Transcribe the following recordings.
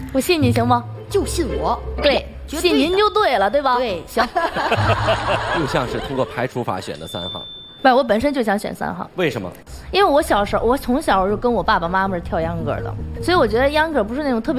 我信你行吗？ 就信我。 对，信您就对了，对吧？ 对， 行。 又像是通过排除法选的3号。 不，我本身就想选3号。 为什么？ 因为我从小就跟我爸爸妈妈是跳秧歌的，所以我觉得秧歌不是那种特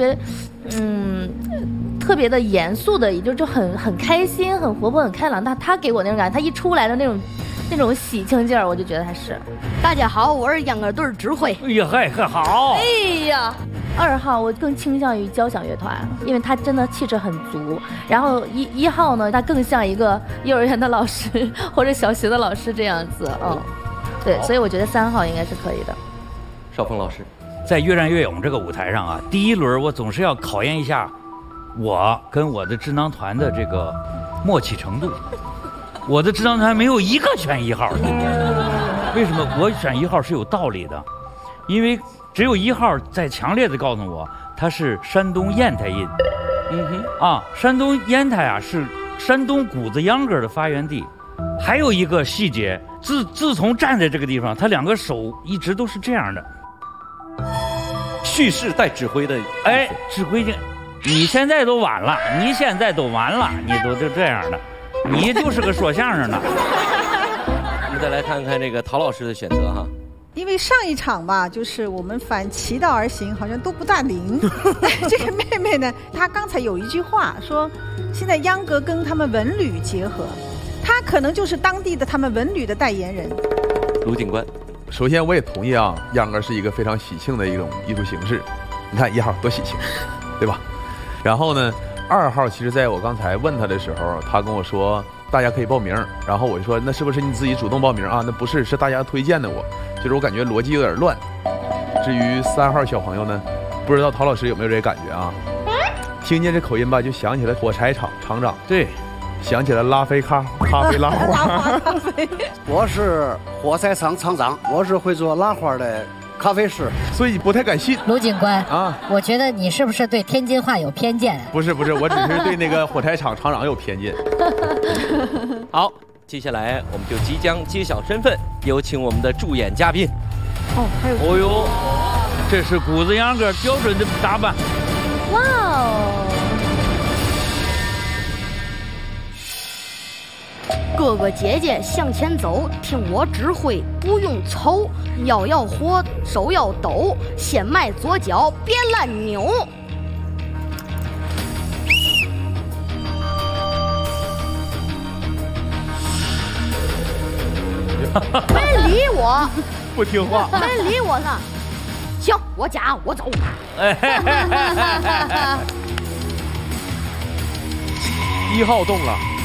别的严肃的，也就很开心、很活泼、很开朗。他给我那种感觉，他一出来的那种喜庆劲儿，我就觉得他是。 大家好，我是秧歌队指挥。 哎呀，嗨，好。 哎呀，2号我更倾向于交响乐团，因为他真的气质很足。然后1号呢，他更像一个幼儿园的老师或者小学的老师这样子，对，所以我觉得3号应该是可以的。 邵峰老师， 在越战越勇这个舞台上啊，第1轮我总是要考验一下我跟我的智囊团的这个默契程度。我的智囊团没有一个选1号的，为什么？我选1号是有道理的，因为只有1号在强烈的告诉我，他是山东烟台人。山东烟台啊是山东谷子秧歌的发源地。还有一个细节，自从站在这个地方，他2个手一直都是这样的。 蓄势带指挥的， 指挥就，你现在都完了，你现在都完了，你都就这样的，你就是个说相声的。 我们再来看看这个陶老师的选择哈。 因为上一场吧，就是我们反其道而行，好像都不大灵。这个妹妹呢，她刚才有一句话说，现在秧歌跟他们文旅结合，她可能就是当地的他们文旅的代言人。 卢警官， 首先我也同意啊，秧歌是一个非常喜庆的一种艺术形式。你看1号多喜庆，对吧？然后呢，2号其实在我刚才问他的时候，他跟我说大家可以报名，然后我就说那是不是你自己主动报名啊？那不是，是大家推荐的我。就是我感觉逻辑有点乱。至于3号小朋友呢，不知道陶老师有没有这个感觉啊？听见这口音吧，就想起了火柴厂厂长， 对， 想起了拉菲咖啡拉花。 我是火柴厂厂长，我是会做拉花的咖啡师， 所以不太敢信。 卢警官啊， 我觉得你是不是对天津话有偏见？ 不是，我只是对那个火柴厂厂长有偏见。 好，接下来我们就即将揭晓身份，有请我们的助演嘉宾。 还有。 哦呦，这是谷子秧歌标准的打扮。 哇哦！ 哥哥姐姐向前走，听我指挥，不用愁。腰要活，手要抖，先迈左脚，别乱扭。没理我， 不听话， 没理我呢。行，我夹，我走。 1号动了。